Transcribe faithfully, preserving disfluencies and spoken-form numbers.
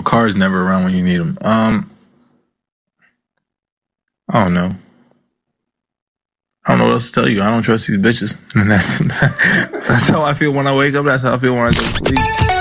car's never around when you need them. Um, I don't know. I don't know what else to tell you. I don't trust these bitches. And that's that's how I feel when I wake up. That's how I feel when I go to sleep.